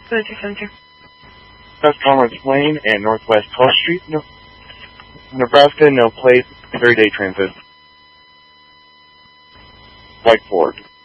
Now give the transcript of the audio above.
Center. West Commerce Lane and Northwest 12th Street, Nebraska, no place, 30-day transit. White Ford.